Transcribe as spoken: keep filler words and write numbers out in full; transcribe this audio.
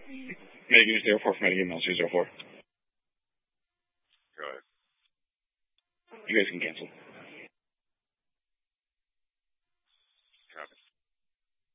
Medic zero four for Medic email zero four. Go ahead. You guys can cancel.